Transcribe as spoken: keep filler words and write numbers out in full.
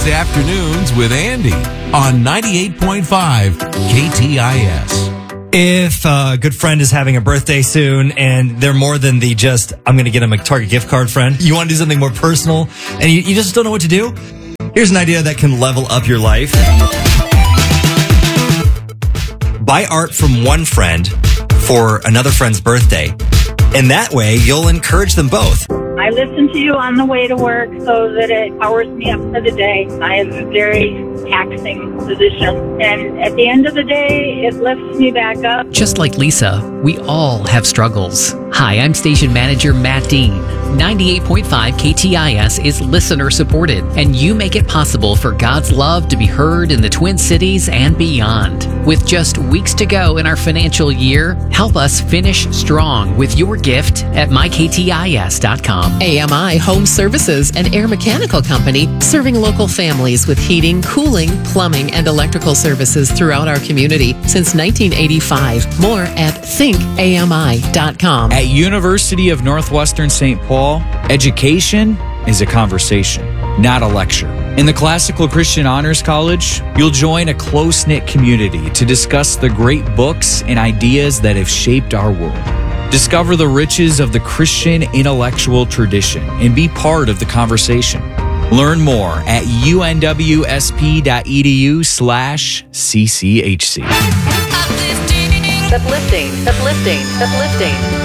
It's Afternoons with Andy on ninety-eight point five K T I S. If a good friend is having a birthday soon and they're more than the just, I'm going to get him a Target gift card friend, you want to do something more personal and you, you just don't know what to do? Here's an idea that can level up your life. Buy art from one friend for another friend's birthday. And that way, you'll encourage them both. I listen to you on the way to work so that it powers me up for the day. I have a very taxing position. And at the end of the day, it lifts me back up. Just like Lisa, we all have struggles. Hi, I'm station manager Matt Dean. ninety-eight point five K T I S is listener supported, and you make it possible for God's love to be heard in the Twin Cities and beyond. With just weeks to go in our financial year, help us finish strong with your gift at my k t i s dot com. A M I Home Services, an air mechanical company serving local families with heating, cooling, plumbing, and electrical services throughout our community since nineteen eighty-five. More at think A M I dot com. At University of Northwestern Saint Paul, education is a conversation, not a lecture. In the Classical Christian Honors College, you'll join a close-knit community to discuss the great books and ideas that have shaped our world. Discover the riches of the Christian intellectual tradition and be part of the conversation. Learn more at u n w s p dot e d u slash c c h c. Uplifting, uplifting, uplifting, uplifting.